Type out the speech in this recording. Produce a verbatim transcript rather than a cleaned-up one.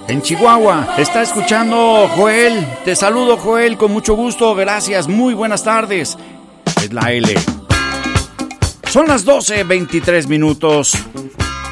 en Chihuahua. Está escuchando Joel. Te saludo, Joel, con mucho gusto. Gracias, muy buenas tardes. Es la L. Son las doce veintitrés minutos.